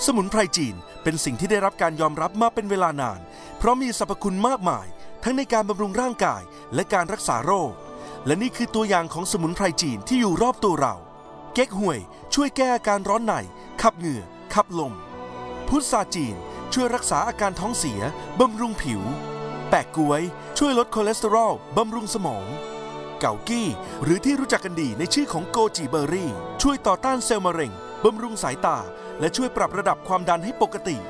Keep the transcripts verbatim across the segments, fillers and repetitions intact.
สมุนไพรจีนเป็นสิ่งที่ได้รับการยอมรับมาเป็นเวลานานเพราะมีสรรพคุณมากมายทั้งในการบำรุงร่างกายและการรักษาโรคและนี่คือตัวอย่างของสมุนไพรจีนที่อยู่รอบตัวเราเก๊กฮวยช่วยแก้อาการร้อนในขับเหงื่อขับลมพุทราจีนช่วยรักษาอาการท้องเสียบำรุงผิวแปะก๊วยช่วยลดคอเลสเตอรอลบำรุงสมองเกากี้หรือที่รู้จักกันดีในชื่อของโกจิเบอร์รี่ช่วยต่อต้านเซลล์มะเร็งบำรุงสายตาและช่วยปรับระดับความดันให้ปกติ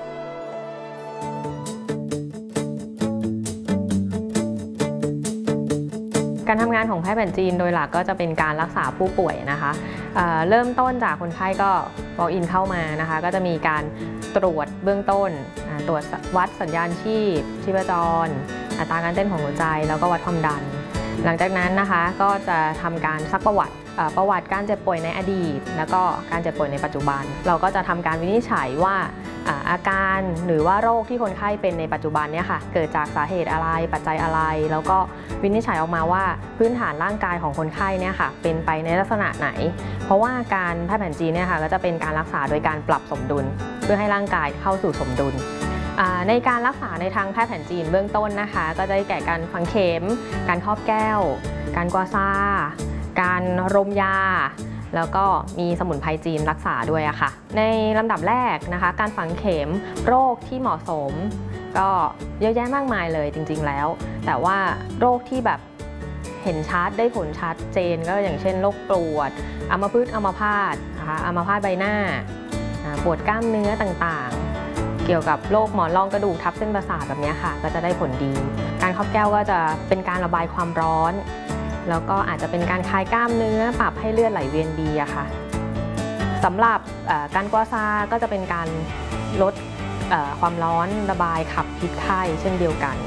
การทำงานของแพทย์แผนจีนโดยหลักก็จะเป็นการรักษาผู้ป่วยนะคะเอ่อเริ่มต้นจากคนไข้ก็ walk in เข้ามานะคะก็จะมีการตรวจเบื้องต้นตรวจวัดสัญญาณชีพชีพจรอัตราการเต้นของหัวใจแล้วก็วัดความดันหลังจากนั้นนะคะก็จะทำการซักประวัติประวัติการเจ็บป่วยในอดีตแล้วก็การเจ็บป่วยในปัจจุบันเราก็จะทำการวินิจฉัยว่าอาการหรือว่าโรคที่คนไข้เป็นในปัจจุบันเนี่ยค่ะเกิดจากสาเหตุอะไรปัจจัยอะไรแล้วก็วินิจฉัยออกมาว่าพื้นฐานร่างกายของคนไข้เนี่ยค่ะเป็นไปในลักษณะไหนเพราะว่าการแพทย์แผนจีนเนี่ยค่ะก็จะเป็นการรักษาโดยการปรับสมดุลเพื่อให้ร่างกายเข้าสู่สมดุลในการรักษาในทางแพทย์แผนจีนเบื้องต้นนะคะก็จะได้แก่การฝังเข็มการครอบแก้วการกัวซาการรมยาแล้วก็มีสมุนไพรจีนรักษาด้วยอะค่ะในลำดับแรกนะคะการฝังเข็มโรคที่เหมาะสมก็เยอะแยะมากมายเลยจริงๆแล้วแต่ว่าโรคที่แบบเห็นชัดได้ผลชัดเจนก็อย่างเช่นโรคปวดอัมพฤกษ์อัมพาตนะคะอัมพาตใบหน้าปวดกล้ามเนื้อต่างๆเกี่ยวกับโรคหมอนรองกระดูกทับเส้นประสาทแบบนี้ค่ะก็จะได้ผลดีการครอบแก้วก็จะเป็นการระบายความร้อนแล้วก็อาจจะเป็นการคลายกล้ามเนื้อปรับให้เลือดไหลเวียนดีอะค่ะสำหรับการกัวซาก็จะเป็นการลดความร้อนระบายขับพิษไข้เช่นเดียวกัน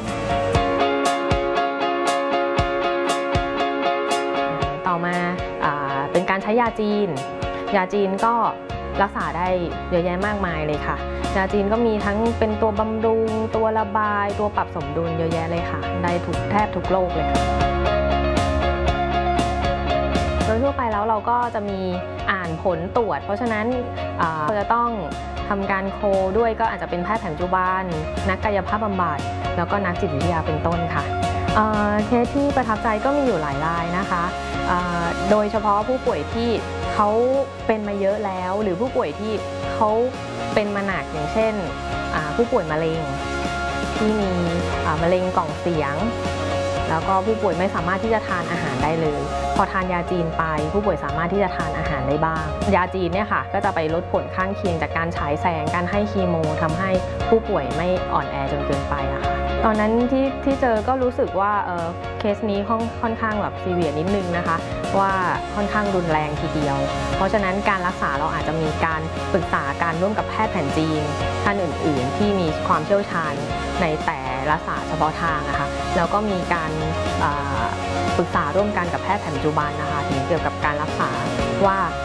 ต่อมาเป็นการใช้ยาจีนยาจีนก็รักษาได้เยอะแยะมากมายเลยค่ะยาจีนก็มีทั้งเป็นตัวบำรุงตัวระบายตัวปรับสมดุลเยอะแยะเลยค่ะได้ทุกแทบทุกโรคเลยค่ะโดยทั่วไปแล้วเราก็จะมีอ่านผลตรวจเพราะฉะนั้นเราจะต้องทำการโคด้วยก็อาจจะเป็นแพทย์แผนปัจจุบันนักกายภาพบำบัดแล้วก็นักจิตวิทยาเป็นต้นค่ะเคสที่ประทับใจก็มีอยู่หลายรายนะคะโดยเฉพาะผู้ป่วยที่เขาเป็นมาเยอะแล้วหรือผู้ป่วยที่เขาเป็นมาหนักอย่างเช่นผู้ป่วยมะเร็งที่มีมะเร็งกล่องเสียงแล้วก็ผู้ป่วยไม่สามารถที่จะทานอาหารได้เลยพอทานยาจีนไปผู้ป่วยสามารถที่จะทานอาหารได้บ้างยาจีนเนี่ยค่ะก็จะไปลดผลข้างเคียงจากการฉายแสงการให้คีโมทำให้ผู้ป่วยไม่อ่อนแอจนเกินไปอะค่ะตอนนั้นที่ที่เจอก็รู้สึกว่าเออเคสนี้ค่อนข้างแบบซีเวียร์นิดนึงนะคะว่าค่อนข้างรุนแรงทีเดียวเพราะฉะนั้นการรักษาเราอาจจะมีการปรึกษาการร่วมกับแพทย์แผนจีนท่านอื่นๆที่มีความเชี่ยวชาญในแต่ละศาสตร์เฉพาะทางนะคะแล้วก็มีการปรึกษาร่วมกันกับแพทย์แผนปัจจุบันนะคะถึงเกี่ยวกับการรักษาว่า